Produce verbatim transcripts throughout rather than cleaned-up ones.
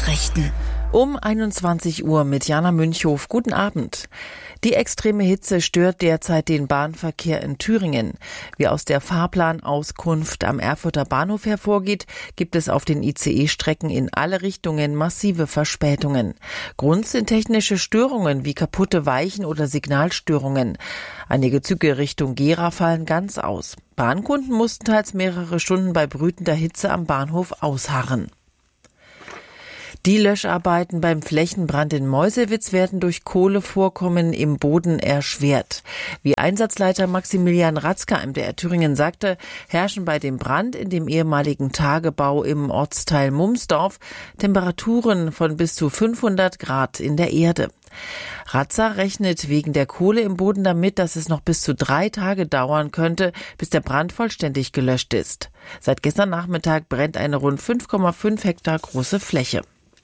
Nachrichten. Um einundzwanzig Uhr mit Jana Münchhof. Guten Abend. Die extreme Hitze stört derzeit den Bahnverkehr in Thüringen. Wie aus der Fahrplanauskunft am Erfurter Bahnhof hervorgeht, gibt es auf den I C E-Strecken in alle Richtungen massive Verspätungen. Grund sind technische Störungen wie kaputte Weichen oder Signalstörungen. Einige Züge Richtung Gera fallen ganz aus. Bahnkunden mussten teils mehrere Stunden bei brütender Hitze am Bahnhof ausharren. Die Löscharbeiten beim Flächenbrand in Meuselwitz werden durch Kohlevorkommen im Boden erschwert. Wie Einsatzleiter Maximilian Ratzka M D R Thüringen sagte, herrschen bei dem Brand in dem ehemaligen Tagebau im Ortsteil Mumsdorf Temperaturen von bis zu fünfhundert Grad in der Erde. Ratzer rechnet wegen der Kohle im Boden damit, dass es noch bis zu drei Tage dauern könnte, bis der Brand vollständig gelöscht ist. Seit gestern Nachmittag brennt eine rund fünf Komma fünf Hektar große Fläche.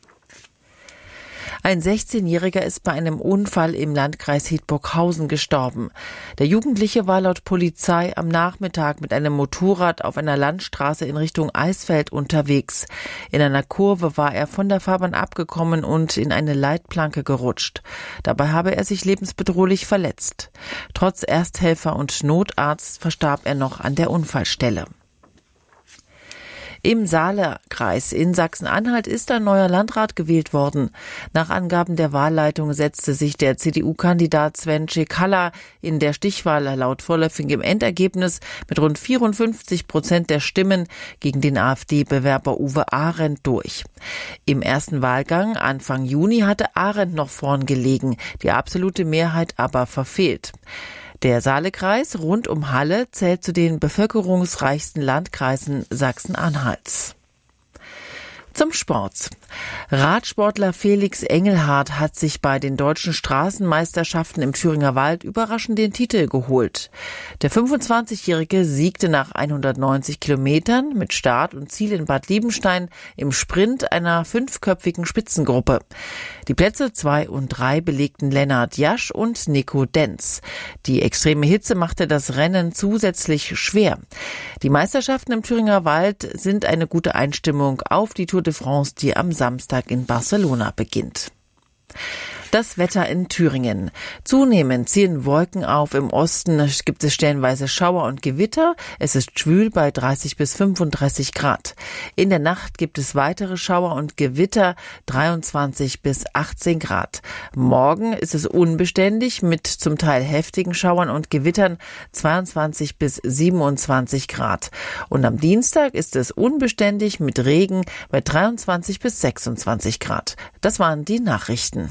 Ein sechzehnjähriger ist bei einem Unfall im Landkreis Hildburghausen gestorben. Der Jugendliche war laut Polizei am Nachmittag mit einem Motorrad auf einer Landstraße in Richtung Eisfeld unterwegs. In einer Kurve war er von der Fahrbahn abgekommen und in eine Leitplanke gerutscht. Dabei habe er sich lebensbedrohlich verletzt. Trotz Ersthelfer und Notarzt verstarb er noch an der Unfallstelle. Im Saale-Kreis in Sachsen-Anhalt ist ein neuer Landrat gewählt worden. Nach Angaben der Wahlleitung setzte sich der C D U-Kandidat Sven Cekala in der Stichwahl laut vorläufigem Endergebnis mit rund vierundfünfzig Prozent der Stimmen gegen den AfD-Bewerber Uwe Arendt durch. Im ersten Wahlgang Anfang Juni hatte Arendt noch vorn gelegen, die absolute Mehrheit aber verfehlt. Der Saale-Kreis rund um Halle zählt zu den bevölkerungsreichsten Landkreisen Sachsen-Anhalts. Zum Sport. Radsportler Felix Engelhardt hat sich bei den deutschen Straßenmeisterschaften im Thüringer Wald überraschend den Titel geholt. Der fünfundzwanzigjährige siegte nach hundertneunzig Kilometern mit Start und Ziel in Bad Liebenstein im Sprint einer fünfköpfigen Spitzengruppe. Die Plätze zwei und drei belegten Lennart Jasch und Nico Denz. Die extreme Hitze machte das Rennen zusätzlich schwer. Die Meisterschaften im Thüringer Wald sind eine gute Einstimmung auf die Tour de France, die am Samstag in Barcelona beginnt. Das Wetter in Thüringen. Zunehmend ziehen Wolken auf. Im Osten gibt es stellenweise Schauer und Gewitter. Es ist schwül bei dreißig bis fünfunddreißig Grad. In der Nacht gibt es weitere Schauer und Gewitter, dreiundzwanzig bis achtzehn Grad. Morgen ist es unbeständig mit zum Teil heftigen Schauern und Gewittern, zweiundzwanzig bis siebenundzwanzig Grad. Und am Dienstag ist es unbeständig mit Regen bei dreiundzwanzig bis sechsundzwanzig Grad. Das waren die Nachrichten.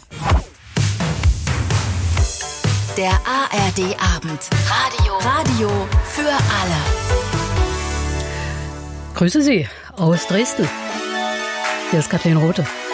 Der A R D-Abend. Radio. Radio für alle. Grüße Sie aus Dresden. Hier ist Kathleen Rothe.